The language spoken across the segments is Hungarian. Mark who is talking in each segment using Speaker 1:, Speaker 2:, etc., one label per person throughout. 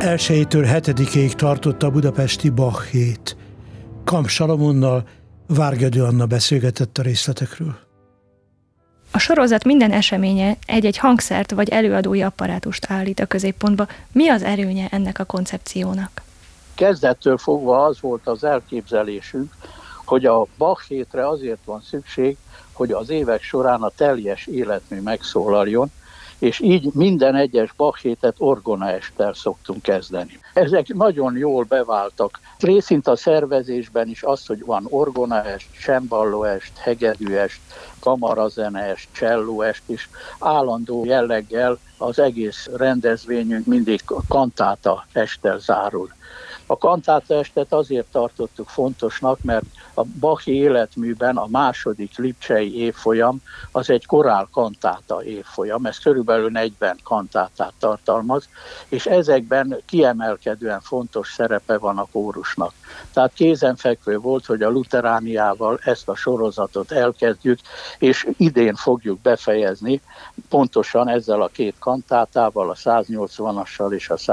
Speaker 1: 1-től 7-ig tartott a budapesti Bach hét. Kamp Salamonnal Várgedő Anna beszélgetett a részletekről.
Speaker 2: A sorozat minden eseménye egy-egy hangszert vagy előadói apparátust állít a középpontba. Mi az erőnye ennek a koncepciónak?
Speaker 3: Kezdettől fogva az volt az elképzelésünk, hogy a Bach hétre azért van szükség, hogy az évek során a teljes életmű megszólaljon, és így minden egyes Bach hétet orgonaesttel szoktunk kezdeni. Ezek nagyon jól beváltak. Részint a szervezésben is az, hogy van orgonaest, cemballóest, hegedűest, kamarazeneest, csellóest is állandó jelleggel az egész rendezvényünk mindig kantáta esttel zárul. A kantáta estet azért tartottuk fontosnak, mert a Bachi életműben a második lipcsei évfolyam az egy korál kantáta évfolyam, ez körülbelül 40 kantátát tartalmaz, és ezekben kiemelkedően fontos szerepe van a kórusnak. Tehát kézenfekvő volt, hogy a luterániával ezt a sorozatot elkezdjük, és idén fogjuk befejezni, pontosan ezzel a két kantátával, a 180-assal és a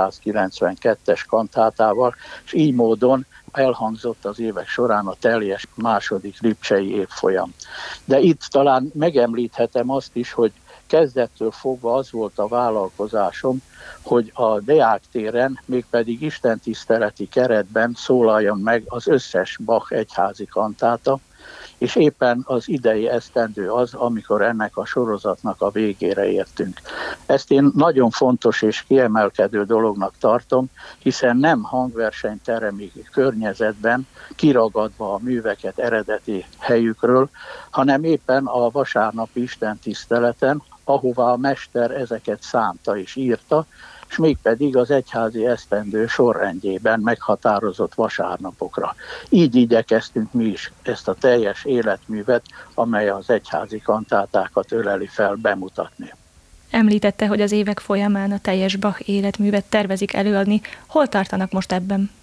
Speaker 3: 192-es kantátával, és így módon elhangzott az évek során a teljes második lipcsei évfolyam. De itt talán megemlíthetem azt is, hogy kezdettől fogva az volt a vállalkozásom, hogy a Deák téren, mégpedig istentiszteleti keretben szólaljon meg az összes Bach egyházi kantáta, és éppen az idei esztendő az, amikor ennek a sorozatnak a végére értünk. Ezt én nagyon fontos és kiemelkedő dolognak tartom, hiszen nem hangversenyteremi környezetben kiragadva a műveket eredeti helyükről, hanem éppen a vasárnapi istentiszteleten, ahová a mester ezeket szánta és írta, és mégpedig az egyházi esztendő sorrendjében meghatározott vasárnapokra. Így igyekeztünk mi is ezt a teljes életművet, amely az egyházi kantátákat öleli fel, bemutatni.
Speaker 2: Említette, hogy az évek folyamán a teljes Bach életművet tervezik előadni. Hol tartanak most ebben?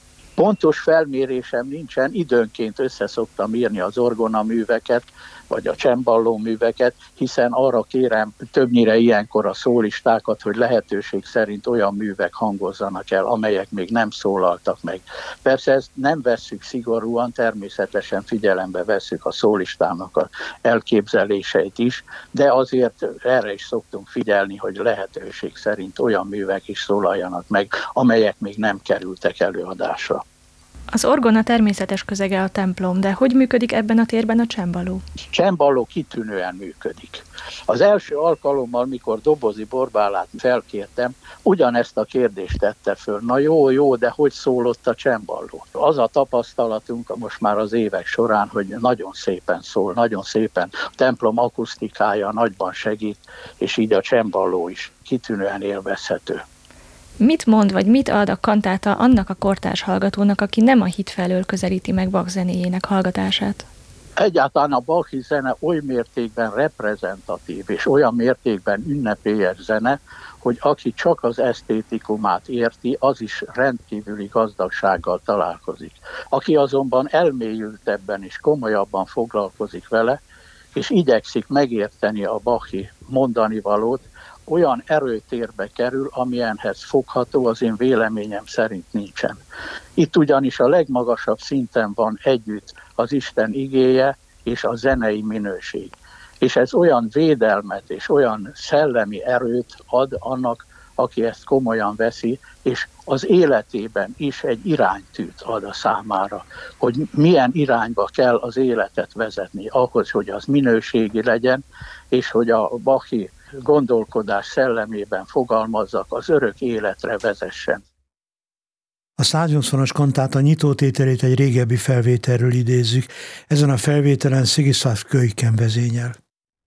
Speaker 3: Pontos felmérésem nincsen, időnként összeszoktam írni az orgonaműveket, vagy a cemballó műveket, hiszen arra kérem többnyire ilyenkor a szólistákat, hogy lehetőség szerint olyan művek hangozzanak el, amelyek még nem szólaltak meg. Persze ezt nem vesszük szigorúan, természetesen figyelembe vesszük a szólistának az elképzeléseit is, de azért erre is szoktunk figyelni, hogy lehetőség szerint olyan művek is szólaljanak meg, amelyek még nem kerültek előadásra.
Speaker 2: Az orgona természetes közege a templom, de hogy működik ebben a térben a cemballó?
Speaker 3: Cemballó kitűnően működik. Az első alkalommal, mikor Dobozi Borbálát felkértem, ugyanezt a kérdést tette föl. Na jó, de hogy szólott a cemballó? Az a tapasztalatunk most már az évek során, hogy nagyon szépen szól, nagyon szépen. A templom akusztikája nagyban segít, és így a cemballó is kitűnően élvezhető.
Speaker 2: Mit mond, vagy mit ad a kantáta annak a kortárs hallgatónak, aki nem a hit felől közelíti meg Bach zenéjének hallgatását?
Speaker 3: Egyáltalán a Bachi zene oly mértékben reprezentatív, és olyan mértékben ünnepélyes zene, hogy aki csak az esztétikumát érti, az is rendkívüli gazdagsággal találkozik. Aki azonban elmélyültebben és komolyabban foglalkozik vele, és igyekszik megérteni a Bachi mondanivalót, olyan erőtérbe kerül, amilyenhez fogható, az én véleményem szerint nincsen. Itt ugyanis a legmagasabb szinten van együtt az Isten igéje és a zenei minőség. És ez olyan védelmet és olyan szellemi erőt ad annak, aki ezt komolyan veszi, és az életében is egy iránytűt ad a számára, hogy milyen irányba kell az életet vezetni, ahhoz, hogy az minőségi legyen, és hogy a Bachi gondolkodás szellemében fogalmazzak, az örök életre vezessen.
Speaker 1: A 180-as kantáta nyitótételét egy régebbi felvételről idézzük. Ezen a felvételen Szigiszláv Kölyken vezényel.